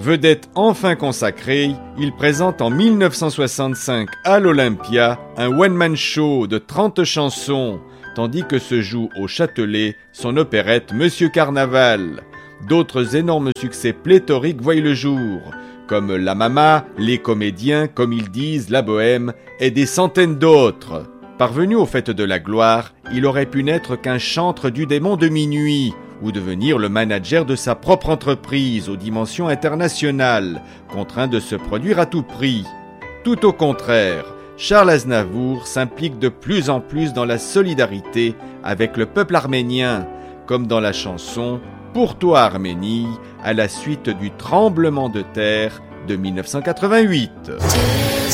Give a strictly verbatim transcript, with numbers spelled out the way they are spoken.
Vedette enfin consacrée, il présente en mille neuf cent soixante-cinq à l'Olympia un one-man show de trente chansons, tandis que se joue au Châtelet son opérette Monsieur Carnaval. D'autres énormes succès pléthoriques voient le jour, comme La Mama, Les Comédiens, Comme ils disent, La Bohème et des centaines d'autres. Parvenu au fait de la gloire, il aurait pu n'être qu'un chantre du démon de minuit, ou devenir le manager de sa propre entreprise aux dimensions internationales, contraint de se produire à tout prix. Tout au contraire, Charles Aznavour s'implique de plus en plus dans la solidarité avec le peuple arménien, comme dans la chanson « Pour toi Arménie » à la suite du tremblement de terre de mille neuf cent quatre-vingt-huit.